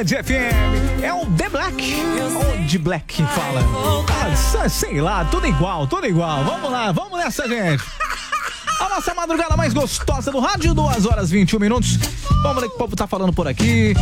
Band FM. É o The Black, ou The Black que fala. Sei lá, tudo igual. Vamos lá, vamos nessa, gente. A nossa madrugada mais gostosa do rádio, 2h21. Vamos ver o que o povo tá falando por aqui.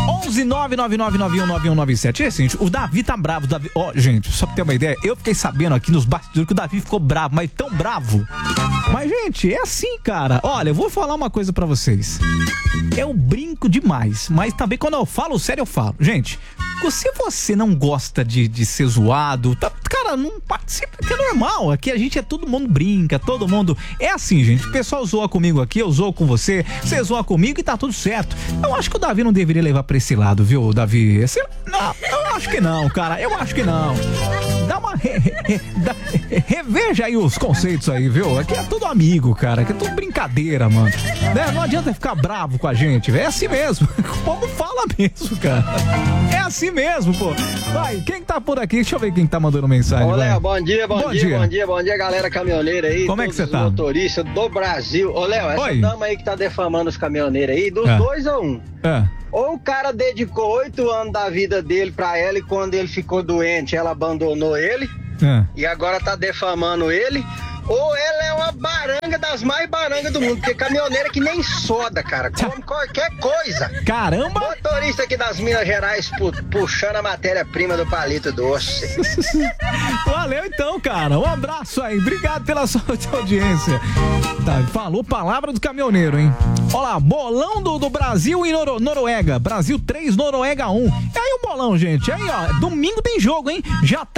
11999919197. É, gente, o Davi tá bravo. Gente, só pra ter uma ideia, eu fiquei sabendo aqui nos bastidores que o Davi ficou bravo, mas tão bravo. Mas, gente, é assim, cara. Olha, eu vou falar uma coisa pra vocês. Eu brinco demais, mas também quando eu falo sério, eu falo. Gente, se você não gosta de ser zoado, cara, não participa, que é normal. Aqui a gente todo mundo brinca, todo mundo... É assim, gente, o pessoal zoa comigo aqui, eu zoo com você zoa comigo e tá tudo certo. Eu acho que o Davi não deveria levar pra esse lado, viu, Davi? Não, eu acho que não, cara, eu acho que não. Dá uma... reveja aí os conceitos aí, viu? Aqui é tudo amigo, cara, aqui é tudo brincadeira, mano. Né? Não adianta ficar bravo com a gente, velho. É assim mesmo. O povo fala mesmo, cara. É assim mesmo, pô. Vai, quem tá por aqui? Deixa eu ver quem tá mandando mensagem. Ô, Léo, bom dia, galera caminhoneira aí. Como é que você tá? Motorista do Brasil. Ô, Léo, essa dama aí que tá defamando os caminhoneiros aí, dos dois ou um? Ou o cara dedicou 8 anos da vida dele pra ela e quando ele ficou doente, ela abandonou ele e agora tá defamando ele. Ou ela é uma baranga das mais barangas do mundo, porque caminhoneira que nem soda, cara, come qualquer coisa. Caramba! Motorista aqui das Minas Gerais puxando a matéria-prima do palito doce. Valeu então, cara, um abraço aí, obrigado pela sua audiência. Tá, falou palavra do caminhoneiro, hein? Olha lá, bolão do Brasil e Noruega, Brasil 3, Noruega 1. E aí o bolão, gente, aí ó, domingo tem jogo, hein?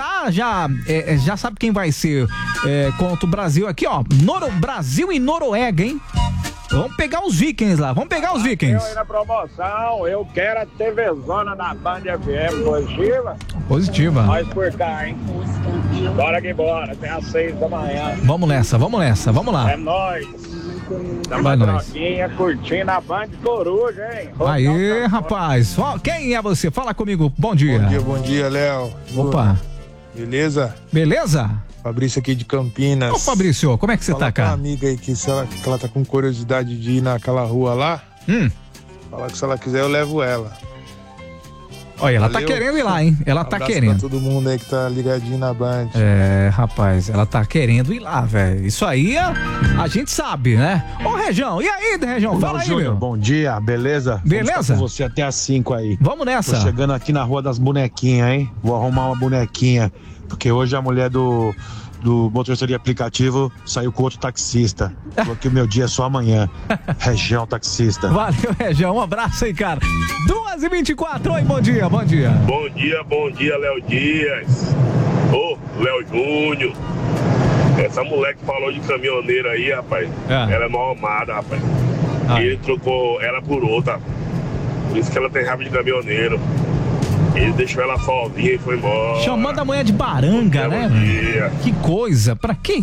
Já sabe quem vai ser contra o Brasil aqui, ó, Brasil e Noruega, hein? Vamos pegar os Vikings lá, Eu aí na promoção, eu quero a TVzona na Band FM, positiva? Positiva. Nós por cá, hein? Bora que bora, até às 6 da manhã. Vamos nessa, vamos lá. É nóis. Tamo Vai nós. Curtindo a Band Coruja, hein? Aí, rapaz, quem é você? Fala comigo, bom dia. Bom dia, Léo. Opa. Beleza? Fabrício aqui de Campinas. Ô, Fabrício, como é que você tá, cara? Fala com uma amiga aí que ela tá com curiosidade de ir naquela rua lá. Fala que se ela quiser eu levo ela. Olha, ela tá querendo ir lá, hein? Ela tá querendo. Pra todo mundo aí que tá ligadinho na Band. É, rapaz, ela tá querendo ir lá, velho. Isso aí a gente sabe, né? Ô, Região, e aí, Região? Fala aí, Júnior, meu. bom dia, beleza? Beleza? Vamos com você até às 5 aí. Vamos nessa. Tô chegando aqui na Rua das Bonequinhas, hein? Vou arrumar uma bonequinha, porque hoje a mulher do motorista de aplicativo saiu com outro taxista. Falou que o meu dia é só amanhã. Região taxista. Valeu, Região. Um abraço aí, cara. 2h24. Oi, bom dia. Bom dia, Léo Dias. Ô, Léo Júnior. Essa mulher que falou de caminhoneira aí, rapaz, ela é mal amada, rapaz. E ele trocou ela por outra. Por isso que ela tem raiva de caminhoneiro. Ele deixou ela sozinha e foi embora. Chamando a mulher de baranga, né? Que coisa, pra que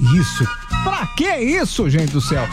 isso, gente do céu?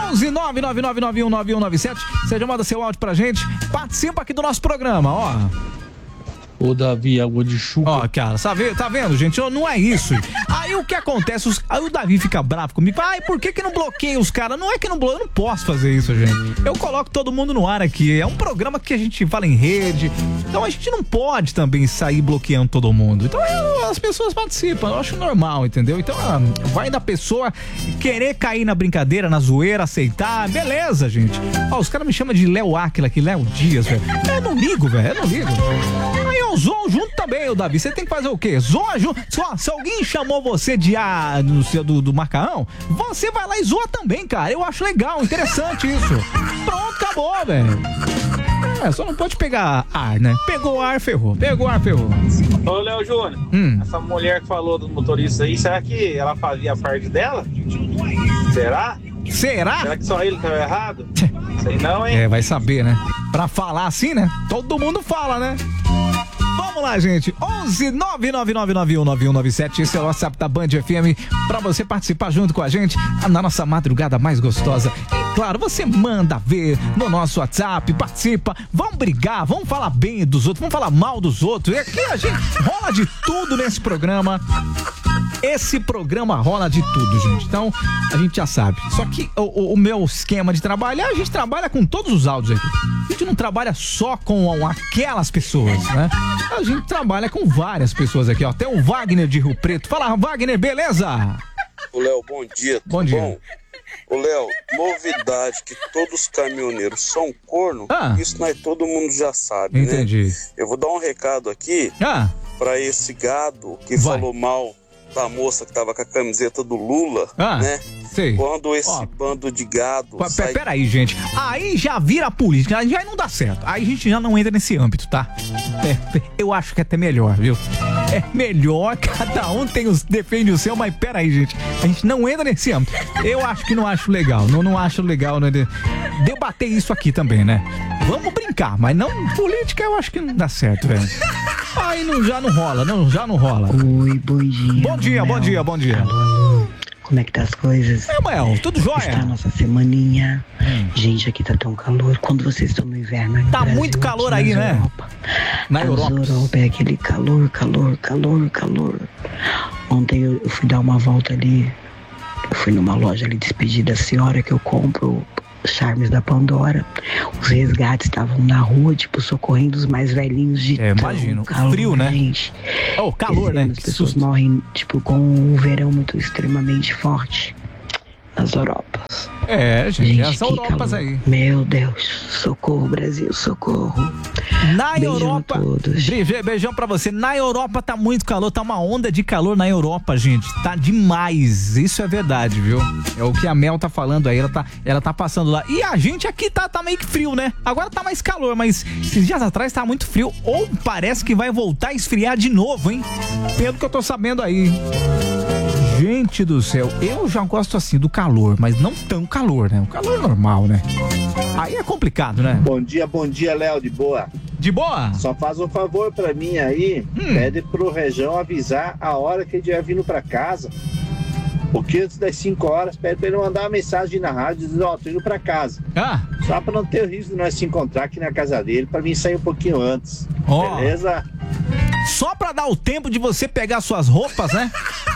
11999919197. Você já manda seu áudio pra gente. Participa aqui do nosso programa, ó. Ô, Davi, água de chuva. Ó, cara, tá vendo, gente? Não é isso. Aí o que acontece? Aí o Davi fica bravo comigo. Ai, por que não bloqueia os caras? Não é que não bloqueia, eu não posso fazer isso, gente. Eu coloco todo mundo no ar aqui. É um programa que a gente fala em rede. Então a gente não pode também sair bloqueando todo mundo. Então as pessoas participam. Eu acho normal, entendeu? Então vai da pessoa querer cair na brincadeira, na zoeira, aceitar. Beleza, gente. Ó, os caras me chamam de Léo Áquila aqui, Léo Dias, velho. Eu não ligo, velho. Aí eu zoo junto também, o Davi. Você tem que fazer o quê? Zoa junto. Se alguém chamou você de do Macarrão, você vai lá e zoa também, cara. Eu acho legal, interessante isso. Pronto, acabou, velho. Só não pode pegar ar, né? Pegou ar, ferrou. Ô, Léo Júnior, essa mulher que falou do motorista aí, será que ela fazia a parte dela? Será? Será que só ele tá errado? Sei não, hein? Vai saber, né? Pra falar assim, né? Todo mundo fala, né? Vamos lá, gente. 11999919197. Esse é o WhatsApp da Band FM pra você participar junto com a gente na nossa madrugada mais gostosa. E claro, você manda ver no nosso WhatsApp, participa. Vamos brigar, vamos falar bem dos outros, vamos falar mal dos outros. E aqui a gente rola de tudo nesse programa. esse programa rola de tudo, gente. Então, a gente já sabe. Só que o meu esquema de trabalho, a gente trabalha com todos os áudios aqui. A gente não trabalha só com aquelas pessoas, né? A gente trabalha com várias pessoas aqui, ó. Tem o Wagner de Rio Preto. Fala, Wagner, beleza? Ô, Léo, bom dia. Bom dia. Bom? Ô, Léo, novidade que todos os caminhoneiros são corno, isso nós todo mundo já sabe, entendi, né? Eu vou dar um recado aqui pra esse gado que falou mal da moça que tava com a camiseta do Lula, né? Sei. Quando esse bando de gado sai... Peraí, gente. Aí já vira política, aí já não dá certo. Aí a gente já não entra nesse âmbito, tá? Eu acho que é até melhor, viu? É melhor, cada um defende o seu, mas peraí, gente. A gente não entra nesse âmbito. Eu acho que não acho legal. Não acho legal, né? Debater isso aqui também, né? Vamos brincar, mas não política, eu acho que não dá certo, velho. Aí já não rola. Oi, bom dia. Bom dia. Alô. Como é que tá as coisas? Mael, tudo jóia? Está a nossa semaninha. Gente, aqui tá tão calor. Quando vocês estão no inverno... Tá Brasil, muito calor aí, né? Na Europa. É aquele calor. Ontem eu fui dar uma volta ali. Eu fui numa loja ali, despedir da senhora que eu compro charmes da Pandora. Os resgates estavam na rua, tipo, socorrendo os mais velhinhos de imagino. Calor, frio, né? Gente. Calor, né? As pessoas morrem, tipo, com um verão muito extremamente forte nas Europas. Gente, as Europas aí. Meu Deus, socorro, Brasil, socorro. Na Beijão Europa, a todos. Beijão pra você. Na Europa tá muito calor, tá uma onda de calor na Europa, gente. Tá demais, isso é verdade, viu? É o que a Mel tá falando aí, ela tá passando lá. E a gente aqui tá meio que frio, né? Agora tá mais calor, mas esses dias atrás tá muito frio. Ou parece que vai voltar a esfriar de novo, hein? Pelo que eu tô sabendo aí. Gente do céu, eu já gosto assim do calor, mas não tão calor, né? O calor normal, né? Aí é complicado, né? Bom dia, Léo, de boa. De boa? Só faz um favor pra mim aí, pede pro Rejão avisar a hora que ele estiver vindo pra casa. Porque antes das 5 horas, pede pra ele mandar uma mensagem na rádio dizendo, tô indo pra casa. Só pra não ter o risco de nós se encontrar aqui na casa dele, pra mim sair um pouquinho antes. Beleza? Só pra dar o tempo de você pegar suas roupas, né?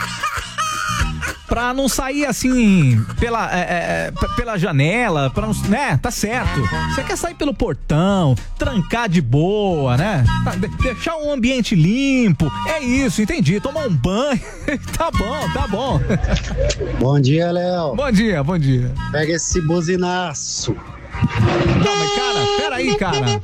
Pra não sair assim pela janela, pra não, né? Tá certo. Você quer sair pelo portão, trancar de boa, né? Deixar um ambiente limpo. É isso, entendi. Tomar um banho. Tá bom. Bom dia, Léo. Bom dia. Pega esse buzinaço. Não, mas cara, peraí, cara.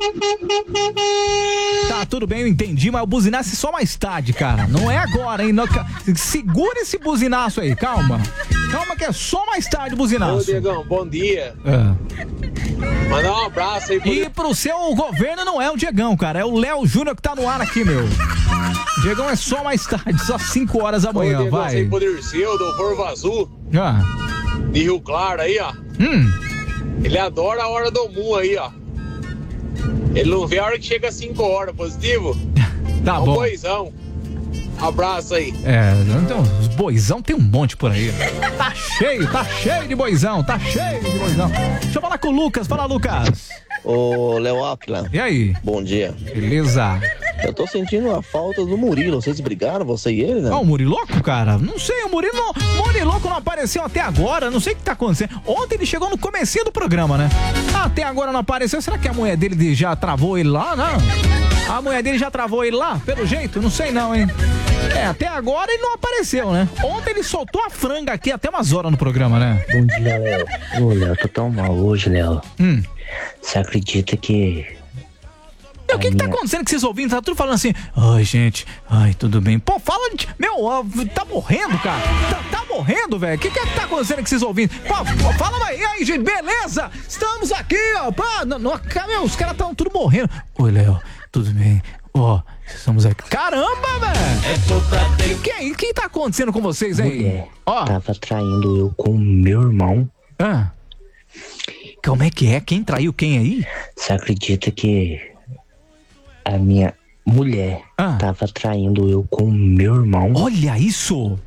Tá, tudo bem, eu entendi, mas o buzinaço é só mais tarde, cara. Não é agora, hein? Não, segura esse buzinaço aí, calma. Calma que é só mais tarde o buzinaço. Ô, Diegão, bom dia. Mandar um abraço aí. E pro seu governo não é o Diegão, cara. É o Léo Júnior que tá no ar aqui, meu. Diegão é só mais tarde, só 5 horas da manhã, Diegão, vai. Sem poder seu, do Corvo Azul. De Rio Claro aí, ó. Ele adora a hora do Mu aí, ó. Ele não vê a hora que chega às 5 horas, positivo? Tá bom. Boizão. Abraço aí. Então, os boizão tem um monte por aí. Tá cheio de boizão, Deixa eu falar com o Lucas, fala, Lucas. Ô, Léo Áquila. E aí? Bom dia. Beleza. Eu tô sentindo a falta do Murilo. Vocês brigaram, você e ele, né? O Muriloco, cara? Não sei, o Muriloco não apareceu até agora. Não sei o que tá acontecendo. Ontem ele chegou no comecinho do programa, né? Até agora não apareceu. Será que a mulher dele já travou ele lá? Não. A mulher dele já travou ele lá? Pelo jeito? Não sei não, hein? Até agora ele não apareceu, né? Ontem ele soltou a franga aqui até umas horas no programa, né? Bom dia, Léo. Ô, Léo, tô tão mal hoje, Léo. Você acredita que... O que tá acontecendo com esses ouvintes? Tá tudo falando assim, ai, gente, ai, tudo bem. Pô, fala de... Meu, tá morrendo, cara. Tá morrendo, velho. O que tá acontecendo com esses ouvintes? Pô, fala aí, gente, beleza? Estamos aqui, ó. Meu, os caras tão tudo morrendo. Oi, Léo, tudo bem? Estamos aqui. Caramba, velho! O que tá acontecendo com vocês aí? Mulher, tava traindo eu com o meu irmão. Como é que é? Quem traiu quem aí? Você acredita que a minha mulher tava traindo eu com o meu irmão? Olha isso!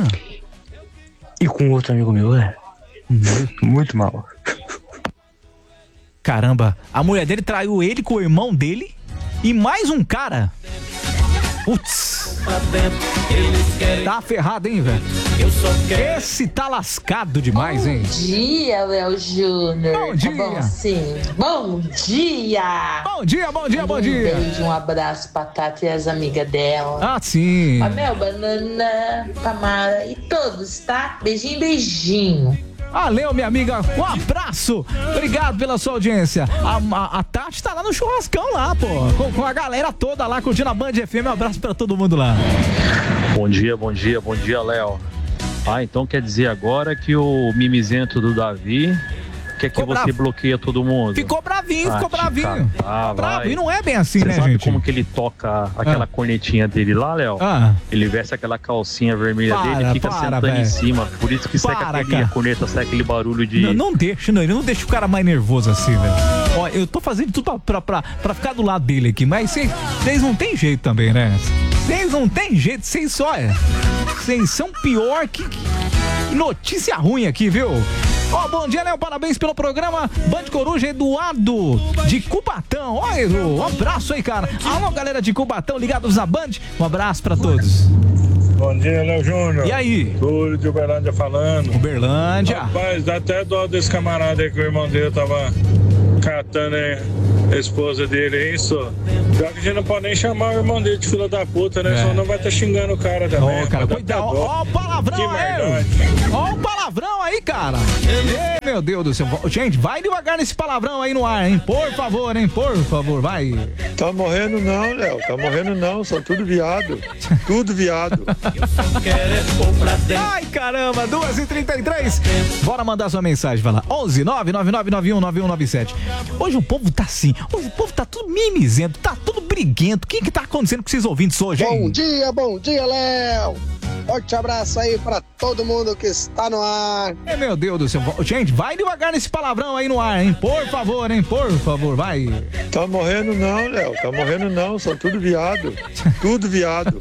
E com outro amigo meu, muito mal. Caramba, a mulher dele traiu ele com o irmão dele e mais um cara. Putz. Tá ferrado, hein, velho? Esse tá lascado demais, hein? Bom dia, Léo Júnior. Bom dia. Tá bom, sim. Bom dia. Bom dia, bom dia, bom dia. Um beijo, um abraço pra Tati e as amigas dela. Ah, sim. A Mel, Banana, Tamara e todos, tá? Beijinho, beijinho. Valeu, minha amiga, um abraço. Obrigado pela sua audiência. A Tati tá lá no churrascão lá, pô, com a galera toda lá curtindo a Band FM. Um abraço pra todo mundo lá. Bom dia, Léo. Então quer dizer agora que o mimizento do Davi quer que você bloqueia todo mundo. Ficou bravinho. Vai. E não é bem assim, Você né, sabe gente? como que ele toca aquela cornetinha dele lá, Léo? Ele veste aquela calcinha vermelha dele e fica sentando em cima. Por isso que a corneta, sai aquele barulho de... Não deixa o cara mais nervoso assim, velho. Ó, eu tô fazendo tudo pra ficar do lado dele aqui, mas vocês não tem jeito também, né? Vocês não tem jeito, vocês são pior que notícia ruim aqui, viu? Bom dia, Léo, parabéns pelo programa. Band Coruja, Eduardo de Cubatão. Ó, Edu, um abraço aí, cara. Alô, galera de Cubatão, ligados na Band. Um abraço pra todos. Bom dia, Léo Júnior. E aí? Túlio de Uberlândia falando. Uberlândia. Rapaz, dá até dó desse camarada aí que o irmão dele tava catando a esposa dele, hein, só. Pior que a gente não pode nem chamar o irmão dele de filho da puta, né? Só não vai estar xingando o cara também. Cara, cuidado. Ó o palavrão aí. Ó o palavrão aí, cara. Ei, meu Deus do céu. Gente, vai devagar nesse palavrão aí no ar, hein? Por favor, vai. Tá morrendo não, Léo. Tá morrendo não. São tudo viado. Tudo viado. Ai, caramba. 2h33. Bora mandar sua mensagem. Vai lá. 11 999919197. Hoje o povo tá assim. Hoje o povo tá tudo mimizento. Tá tudo briguento. O que tá acontecendo com esses ouvintes hoje, hein? Bom dia, Léo. Forte abraço aí pra todo mundo que está no ar. Meu Deus do céu. Gente, vai devagar nesse palavrão aí no ar, hein? Por favor, vai. Tá morrendo não, Léo. Tá morrendo não. São tudo viado. Tudo viado.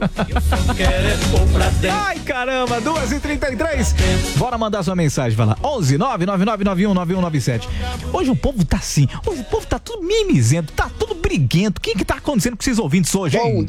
Ai, caramba. 2h33. Bora mandar sua mensagem. Vai lá. 11 999919197. Hoje o povo tá assim. Hoje o povo tá tudo mimizento. Tá tudo briguento. O que tá acontecendo com esses ouvintes hoje, hein?